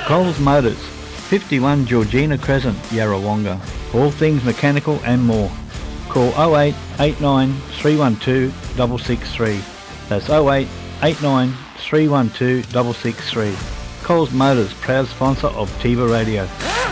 Coles Motors, 51 Georgina Crescent, Yarrawonga. All things mechanical and more. Call 08 89 312 663. That's 08 89 312 663. Coles Motors, proud sponsor of Tiva Radio.